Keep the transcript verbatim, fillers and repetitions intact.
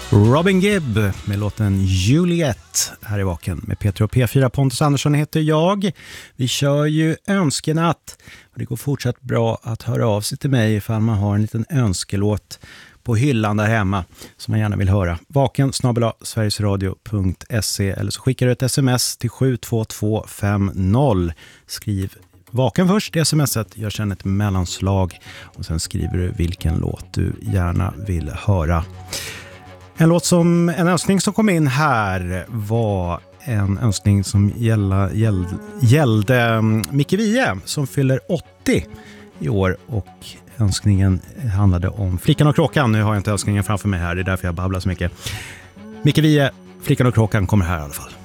Robin Gibb med låten Juliet här i Vaken med Peter och P fyra. Pontus Andersson heter jag. Vi kör ju önskenatt och det går fortsatt bra att höra av sig till mig ifall man har en liten önskelåt på hyllan där hemma som man gärna vill höra. Vaken snabel-a sverigesradio punkt se eller så skickar du ett sms till sju två två fem noll. Skriv Vaken först i smset, gör sedan ett mellanslag och sen skriver du vilken låt du gärna vill höra. En låt som, en önskning som kom in här var en önskning som gälla, gällde, gällde Micke Wiehe som fyller åttio i år och önskningen handlade om Flickan och kråkan. Nu har jag inte önskningen framför mig här, det är därför jag babblar så mycket. Micke Wiehe, Flickan och kråkan kommer här i alla fall.